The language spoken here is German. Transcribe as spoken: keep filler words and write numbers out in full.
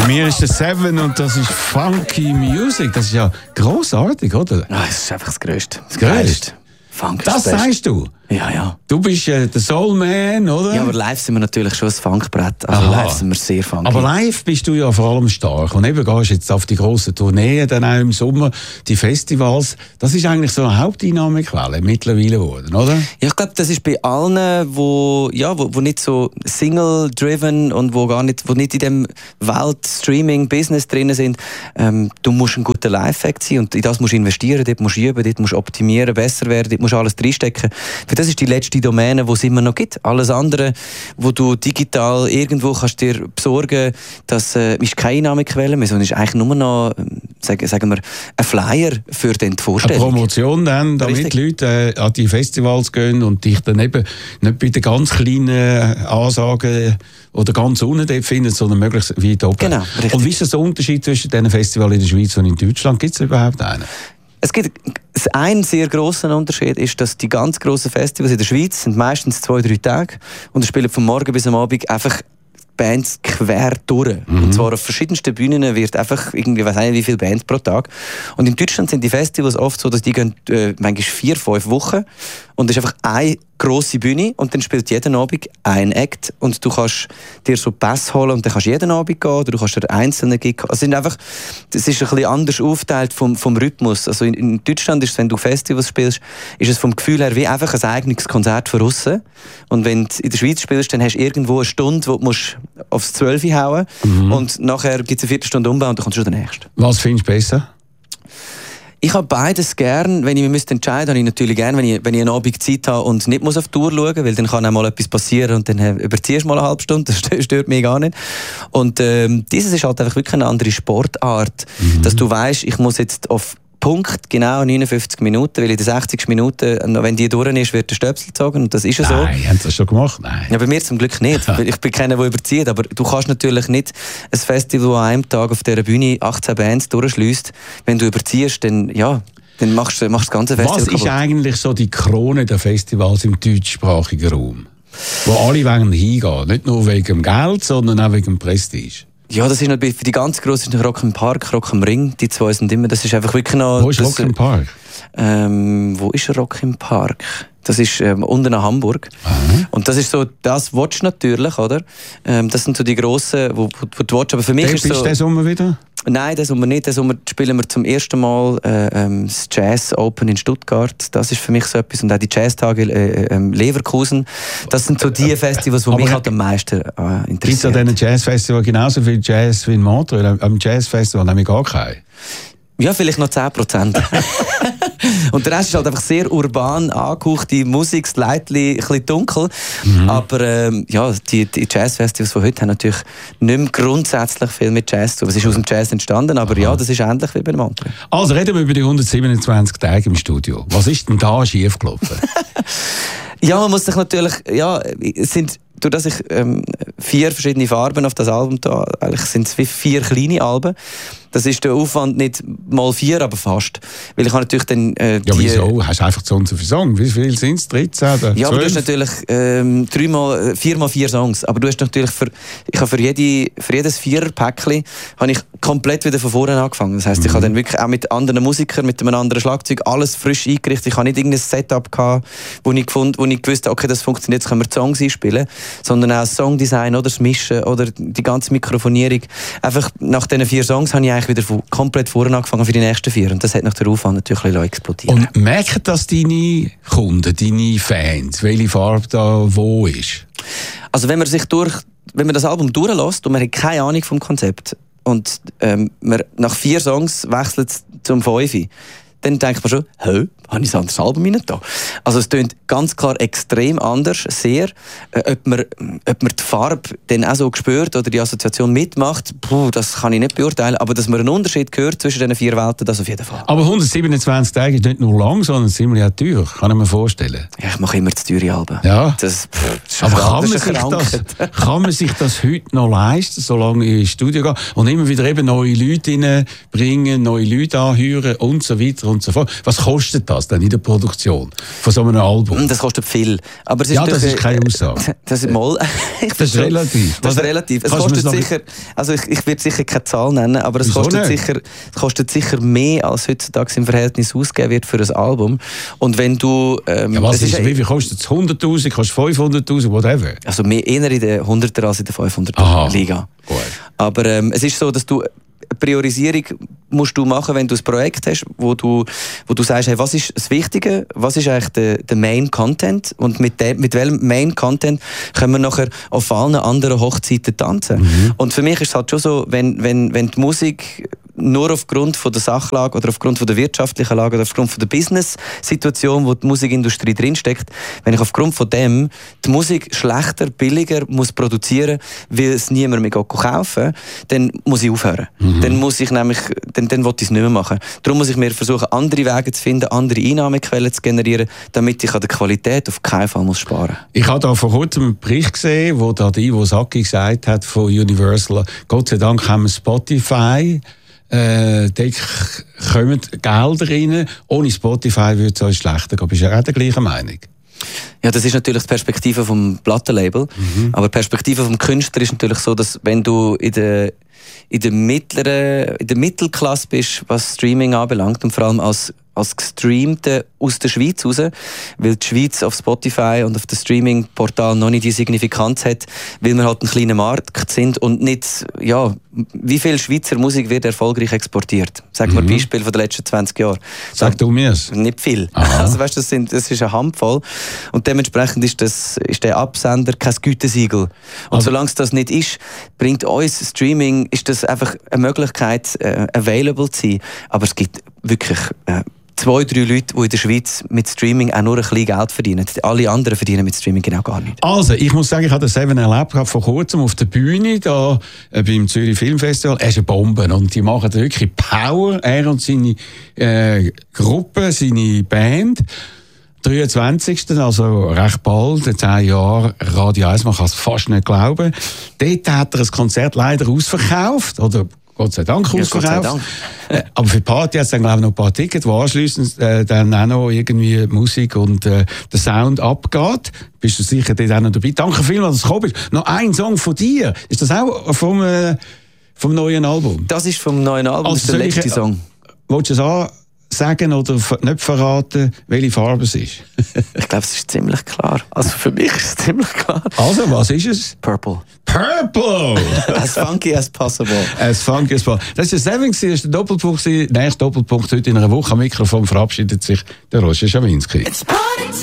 Bei mir ist das Seven und das ist Funky Music. Das ist ja grossartig, oder? Ah, das ist einfach das Größte. Das Größte? Funk Das sagst du? Ja, ja. Du bist äh, der Soulman, oder? Ja, aber live sind wir natürlich schon ein Funkbrett. Also Aha. live sind wir sehr funky. Aber live bist du ja vor allem stark. Und eben gehst jetzt auf die grossen Tourneen, dann auch im Sommer, die Festivals. Das ist eigentlich so eine Haupteinnahmequelle mittlerweile geworden, oder? Ja, ich glaube, das ist bei allen, wo, ja, wo, wo nicht so Single-driven und wo gar nicht, wo nicht in dem Welt-Streaming-Business drin sind. Ähm, du musst ein guter Live-Act sein und in das musst du investieren, dort musst du üben, dort musst du optimieren, besser werden, dort musst du alles reinstecken. Für das ist die letzte Domäne, die es immer noch gibt. Alles andere, wo du digital irgendwo kannst dir besorgen, das äh, ist keine Einnahmequelle mehr, sondern ist eigentlich nur noch, sagen, sagen wir, ein Flyer für die Vorstellung. Eine Promotion dann, damit Richtig. die Leute äh, an die Festivals gehen und dich dann eben nicht bei den ganz kleinen Ansagen oder ganz unten dort finden, sondern möglichst weit oben. Genau, richtig. Und wie ist das der Unterschied zwischen diesen Festivals in der Schweiz und in Deutschland? Gibt es überhaupt einen? Es gibt ein sehr grosser Unterschied, ist, dass die ganz grossen Festivals in der Schweiz sind meistens zwei, drei Tage und da spielen von morgen bis am Abend einfach Bands quer durch. Mhm. Und zwar auf verschiedensten Bühnen wird einfach irgendwie, ich weiss nicht, wie viele Bands pro Tag. Und in Deutschland sind die Festivals oft so, dass die gehen äh, manchmal vier, fünf Wochen und es ist einfach eine grosse Bühne und dann spielt jeden Abend ein Act und du kannst dir so Pass holen und dann kannst du jeden Abend gehen oder du kannst dir einzelne Gig. Also sind einfach, das ist ein bisschen anders aufgeteilt vom, vom Rhythmus. Also in, in Deutschland ist es, wenn du Festivals spielst, ist es vom Gefühl her wie einfach ein eigenes Konzert von aussen. Und wenn du in der Schweiz spielst, dann hast du irgendwo eine Stunde, wo du musst aufs zwölf hauen mhm. und nachher gibt es eine Viertelstunde Umbau und dann kommst du schon der Nächste. Was findest du besser? Ich habe beides gern. Wenn ich mich müsste entscheiden, habe ich natürlich gern, wenn ich, wenn ich einen Abend Zeit habe und nicht muss auf die Tour schauen, weil dann kann auch mal etwas passieren und dann äh, überziehst du mal eine halbe Stunde, das stört mich gar nicht. Und ähm, dieses ist halt einfach wirklich eine andere Sportart, mhm. dass du weißt, ich muss jetzt auf Punkt, genau neunundfünfzig Minuten, weil in den sechzig Minuten, wenn die durch ist, wird der Stöpsel gezogen und das ist ja so. Nein, haben sie das schon gemacht? Nein. Ja, bei mir zum Glück nicht, weil ich bin keiner, der überzieht, aber du kannst natürlich nicht ein Festival, das an einem Tag auf dieser Bühne achtzehn Bands durchschliesst, wenn du überziehst, dann, ja, dann machst du machst das ganze Festival Was kaputt. ist eigentlich so die Krone der Festivals im deutschsprachigen Raum? Wo alle wollen hingehen, nicht nur wegen dem Geld, sondern auch wegen dem Prestige. Ja, das ist noch, für die ganz Grossen ist noch Rock im Park, Rock am Ring, die zwei sind immer, das ist einfach wirklich noch... Wo ist das, Rock im Park? Ähm, wo ist Rock im Park? Das ist ähm, unten in Hamburg. Aha. Und das ist so, das willst du natürlich, oder? Ähm, das sind so die grossen, wo, wo, wo du willst. Aber für mich Der ist so... Bist du den Sommer wieder? Nein, den Sommer nicht. Den Sommer spielen wir zum ersten Mal äh, ähm, das Jazz Open in Stuttgart. Das ist für mich so etwas. Und auch die Jazztage äh, äh, Leverkusen. Das sind so die Festivals, die mich halt am meisten äh, interessieren. Gibt es an diesen Jazzfestivals genauso viel Jazz wie in Montreux? Am Jazzfestival nämlich gar keinen. Ja, vielleicht noch zehn Prozent. Und der Rest ist halt einfach sehr urban angehaucht, die Musik, das Leitli, ein bisschen dunkel. Mhm. Aber ähm, ja, die, die Jazzfestivals von heute haben natürlich nicht mehr grundsätzlich viel mit Jazz zu tun. Es ist aus dem Jazz entstanden, aber Aha. ja, das ist ähnlich wie bei dem anderen. Also reden wir über die hundertsiebenundzwanzig Tage im Studio. Was ist denn da schiefgelaufen? Ja, man muss sich natürlich, ja, es sind, durch dass ich ähm, vier verschiedene Farben auf das Album da, eigentlich sind es wie vier kleine Alben. Das ist der Aufwand nicht mal vier, aber fast. Weil ich habe natürlich dann... Äh, ja, die, wieso? Hast du einfach Songs für Song? Wie viel sind es? dreizehn oder Ja, aber du hast zwölf? natürlich ähm, dreimal, viermal vier Songs. Aber du hast natürlich für, ich habe für, jede, für jedes Vierer-Päckchen habe ich komplett wieder von vorne angefangen. Das heisst, mhm. ich habe dann wirklich auch mit anderen Musikern, mit einem anderen Schlagzeug alles frisch eingerichtet. Ich habe nicht irgendein Setup gehabt, wo ich, gefunden, wo ich gewusst habe, okay, das funktioniert, jetzt können wir die Songs einspielen. Sondern auch das Songdesign oder das Mischen oder die ganze Mikrofonierung. Einfach nach diesen vier Songs habe ich eigentlich wieder von, komplett vorne angefangen für die nächsten vier. Und das hat nach der Aufwand natürlich ein bisschen explodiert. Und merken das deine Kunden, deine Fans, welche Farbe da wo ist? Also wenn man sich durch, wenn man das Album durchlässt und man hat keine Ahnung vom Konzept und ähm, man nach vier Songs wechselt zum Fünfi, dann denkt man schon, hä, habe ich ein anderes Album rein da? Also es tönt ganz klar extrem anders, sehr. Äh, ob, man, ob man die Farbe dann auch so spürt oder die Assoziation mitmacht, puh, das kann ich nicht beurteilen. Aber dass man einen Unterschied hört zwischen diesen vier Welten, das auf jeden Fall. Aber hundertsiebenundzwanzig Tage ist nicht nur lang, sondern ziemlich auch teuer, kann ich mir vorstellen. Ja, ich mache immer zu teure Alben. Ja. Das, pff, das ist aber krank, kann man, das sich ist das, kann man sich das heute noch leisten, solange ich ins Studio gehe und immer wieder eben neue Leute reinbringen, neue Leute anhören und so weiter und so fort. Was kostet das dann in der Produktion von so einem Album? Das kostet viel. Aber es ist ja, das ist keine Aussage. Das ist mal. Das ist relativ. Das ist relativ. Es kostet sicher, also ich, ich werde sicher keine Zahl nennen, aber es kostet sicher, es kostet sicher mehr, als heutzutage im Verhältnis ausgegeben wird für ein Album. Und wenn du... Ähm, ja, was ist, ist, wie viel kostet es? hunderttausend, kostet fünfhunderttausend, whatever? Also mehr eher in den hunderter als in der fünfhunderter Liga. Gut. Aber ähm, es ist so, dass du Priorisierung musst du machen, wenn du ein Projekt hast, wo du, wo du sagst, hey, was ist das Wichtige, was ist eigentlich der, der Main Content und mit, dem, mit welchem Main Content können wir nachher auf allen anderen Hochzeiten tanzen. Mhm. Und für mich ist es halt schon so, wenn, wenn, wenn die Musik nur aufgrund von der Sachlage oder aufgrund von der wirtschaftlichen Lage oder aufgrund von der Business-Situation, wo die Musikindustrie drinsteckt, wenn ich aufgrund von dem die Musik schlechter, billiger muss produzieren, weil es niemand mehr kaufen, dann muss ich aufhören. Mhm. Dann muss ich nämlich, dann, dann will ich es nicht mehr machen. Darum muss ich mir versuchen, andere Wege zu finden, andere Einnahmequellen zu generieren, damit ich an der Qualität auf keinen Fall muss sparen. Ich habe da vor kurzem einen Bericht gesehen, wo da die Ivo Saki gesagt hat von Universal, Gott sei Dank haben wir Spotify. Äh, da kommen Gelder rein. Ohne Spotify würde es euch schlechter gehen. Bist du auch der gleichen Meinung? Ja, das ist natürlich die Perspektive vom Plattenlabel. Mhm. Aber die Perspektive vom Künstler ist natürlich so, dass wenn du in der, in der mittleren, in der Mittelklasse bist, was Streaming anbelangt und vor allem als als Gestreamte aus der Schweiz raus, weil die Schweiz auf Spotify und auf dem Streaming-Portal noch nicht die Signifikanz hat, weil wir halt ein kleiner Markt sind und nicht, ja, wie viel Schweizer Musik wird erfolgreich exportiert? Sag mal mhm. Beispiel von den letzten zwanzig Jahren. Sag du mir's. Nicht viel. Aha. Also weißt, das, sind, das ist eine Handvoll und dementsprechend ist, das, ist der Absender kein Gütesiegel. Und also, solange es das nicht ist, bringt uns Streaming, ist das einfach eine Möglichkeit, äh, available zu sein. Aber es gibt wirklich äh, zwei, drei Leute, die in der Schweiz mit Streaming auch nur ein bisschen Geld verdienen. Alle anderen verdienen mit Streaming genau gar nichts. Also, ich muss sagen, ich habe das eben erlebt, vor kurzem auf der Bühne da, äh, beim Zürich Filmfestival. Er ist eine Bombe und die machen wirklich Power, er und seine äh, Gruppe, seine Band. dreiundzwanzigsten also recht bald, zehn Jahre Radio eins, man kann es fast nicht glauben. Dort hat er ein Konzert leider ausverkauft, oder Gott sei Dank ja, ausverkauft. Gott sei Dank. Aber für die Party hat es dann, glaube ich, noch ein paar Tickets, wo anschliessend äh, dann auch noch irgendwie Musik und äh, der Sound abgeht. Bist du sicher dort auch noch dabei? Danke vielmals, dass du gekommen bist. Noch ein Song von dir. Ist das auch vom, äh, vom neuen Album? Das ist vom neuen Album, also das ist der letzte ich, Song. Wolltest du es an? Sagen oder nicht verraten, welche Farbe es ist? Ich glaube, es ist ziemlich klar. Also für mich ist es ziemlich klar. Also, was ist es? Purple. Purple! As funky as possible. As funky as possible. Das ist der Seven, das ist der Doppelpunkt. Nächster Doppelpunkt heute in einer Woche am Mikrofon verabschiedet sich der Roger Schawinski.